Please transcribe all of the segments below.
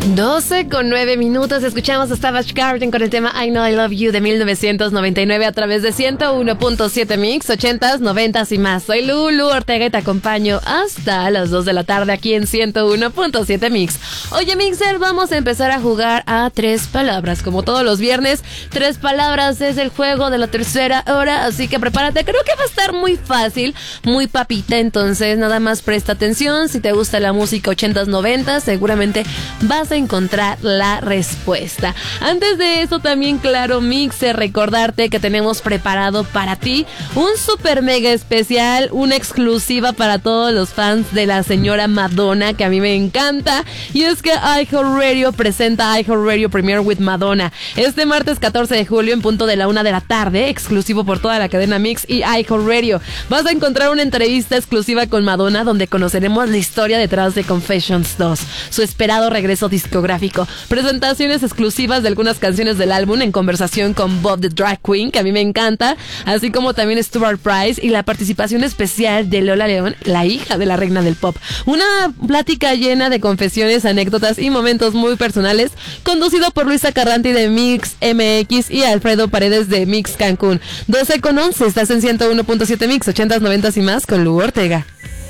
12:09. Escuchamos a Savage Garden con el tema I Know I Love You de 1999 a través de 101.7 Mix, 80s, 90s y más. Soy Lulu Ortega y te acompaño hasta las 2 de la tarde aquí en 101.7 Mix. Oye, Mixer, vamos a empezar a jugar a 3 palabras. Como todos los viernes, 3 palabras es el juego de la tercera hora, así que prepárate. Creo que va a estar muy fácil, muy papita, entonces nada más presta atención. Si te gusta la música 80s, 90s, seguramente vas a encontrar la respuesta. Antes de eso también, claro, Mixer, recordarte que tenemos preparado para ti un super mega especial, una exclusiva para todos los fans de la señora Madonna, que a mí me encanta, y es que iHeartRadio presenta iHeartRadio Premiere with Madonna este martes 14 de julio en punto de la 1 de la tarde, exclusivo por toda la cadena Mix y iHeartRadio. Vas a encontrar una entrevista exclusiva con Madonna donde conoceremos la historia detrás de Confessions 2, su esperado regreso discográfico, presentaciones exclusivas de algunas canciones del álbum en conversación con Bob the Drag Queen, que a mí me encanta, así como también Stuart Price y la participación especial de Lola León, la hija de la reina del pop. Una plática llena de confesiones, anécdotas y momentos muy personales, conducido por Luisa Carranti de Mix MX y Alfredo Paredes de Mix Cancún. 12:11, estás en 101.7 Mix, 80s, 90s y más con Lu Ortega.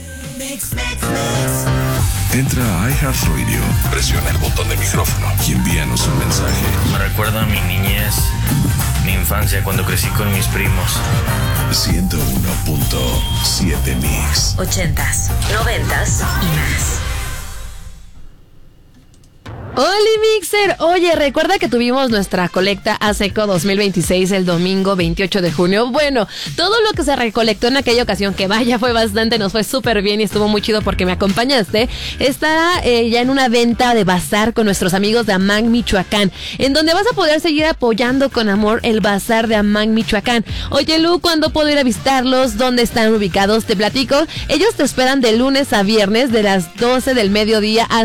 Entra a iHeartRadio, presiona el botón de micrófono y envíanos un mensaje. Me recuerda a mi niñez, mi infancia cuando crecí con mis primos. 101.7 Mix. 80s, 90s y más. ¡Hola, Mixer! Oye, recuerda que tuvimos nuestra colecta ASECO 2026 el domingo 28 de junio. Bueno, todo lo que se recolectó en aquella ocasión, que vaya, fue bastante, nos fue súper bien y estuvo muy chido porque me acompañaste, está ya en una venta de bazar con nuestros amigos de Amán, Michoacán, en donde vas a poder seguir apoyando con amor el bazar de Amán, Michoacán. Oye, Lu, ¿cuándo puedo ir a visitarlos? ¿Dónde están ubicados? Te platico. Ellos te esperan de lunes a viernes de las 12 del mediodía a